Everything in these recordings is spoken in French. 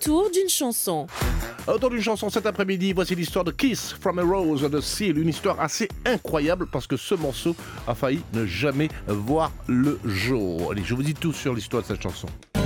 Autour d'une chanson. Autour d'une chanson cet après-midi, voici l'histoire de Kiss from a Rose de Seal. Une histoire assez incroyable parce que ce morceau a failli ne jamais voir le jour. Allez, je vous dis tout sur l'histoire de cette chanson.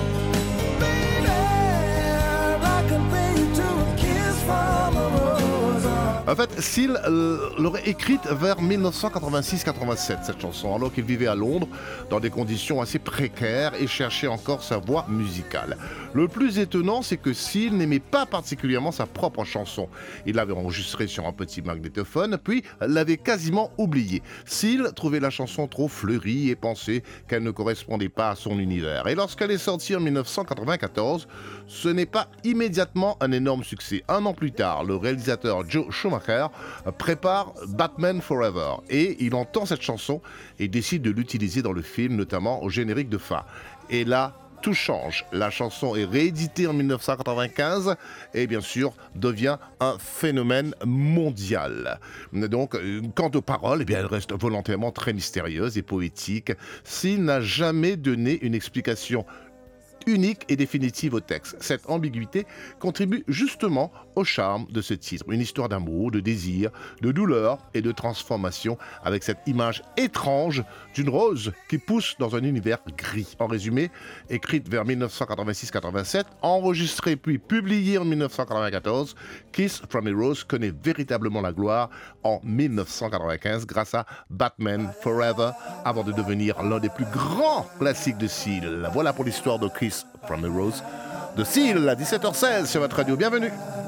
En fait, Seal l'aurait écrite vers 1986-87, cette chanson, alors qu'il vivait à Londres, dans des conditions assez précaires et cherchait encore sa voix musicale. Le plus étonnant, c'est que Seal n'aimait pas particulièrement sa propre chanson. Il l'avait enregistrée sur un petit magnétophone, puis l'avait quasiment oubliée. Seal trouvait la chanson trop fleurie et pensait qu'elle ne correspondait pas à son univers. Et lorsqu'elle est sortie en 1994, ce n'est pas immédiatement un énorme succès. Un an plus tard, le réalisateur Joe Schumacher prépare Batman Forever et il entend cette chanson et décide de l'utiliser dans le film, notamment au générique de fin. Et là, tout change. La chanson est rééditée en 1995 et bien sûr devient un phénomène mondial. Donc, quant aux paroles, elles restent volontairement très mystérieuses et poétiques. Seal n'a jamais donné une explication unique et définitive au texte. Cette ambiguïté contribue justement au charme de ce titre. Une histoire d'amour, de désir, de douleur et de transformation avec cette image étrange d'une rose qui pousse dans un univers gris. En résumé, écrite vers 1986-87, enregistrée puis publiée en 1994, Kiss from a Rose connaît véritablement la gloire en 1995 grâce à Batman Forever avant de devenir l'un des plus grands classiques de Seal. Voilà pour l'histoire de Kiss from a Rose de Seal à 17h16 sur votre radio. Bienvenue.